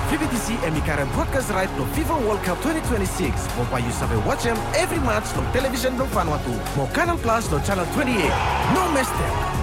PBTC emikarang broadcast right no FIFA World Cup 2026. Mau payu sampai watch every match no television no Vanuatu. Mau Canal Plus no channel 28. No mistake.